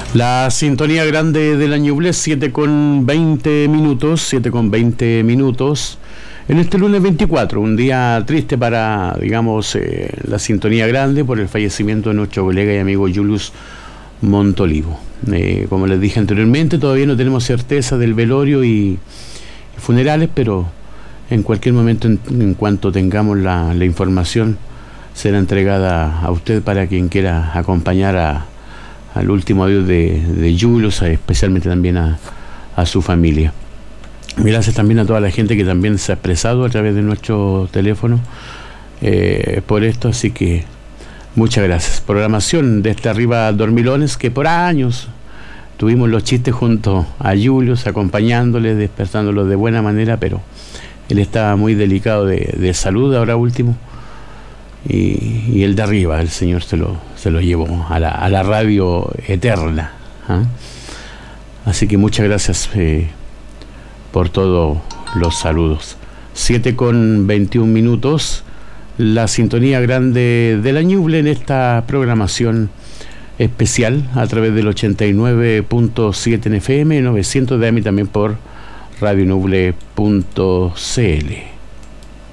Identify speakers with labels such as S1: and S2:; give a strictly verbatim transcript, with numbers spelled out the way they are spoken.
S1: La sintonía grande de la Ñuble, siete con veinte minutos, siete con veinte minutos, en este lunes veinticuatro, un día triste para, digamos, eh, la sintonía grande por el fallecimiento de nuestro colega y amigo Julius Montolivo. Eh, como les dije anteriormente, todavía no tenemos certeza del velorio y, y funerales, pero en cualquier momento, en, en cuanto tengamos la, la información, será entregada a usted para quien quiera acompañar a al último adiós de, de Julius, especialmente también a, a su familia. Gracias también a toda la gente que también se ha expresado a través de nuestro teléfono eh, por esto, así que muchas gracias. Programación de este Arriba Dormilones, que por años tuvimos los chistes junto a Julius, acompañándole, despertándolo de buena manera, pero él estaba muy delicado de, de salud ahora último. Y, y el de arriba, el Señor se lo, se lo llevó a la, a la radio eterna. ¿eh? Así que muchas gracias eh, por todos los saludos. siete con veintiún minutos, la sintonía grande de la Ñuble en esta programación especial a través del ochenta y nueve punto siete en F M, novecientos de A M y también por radio ñuble punto c l.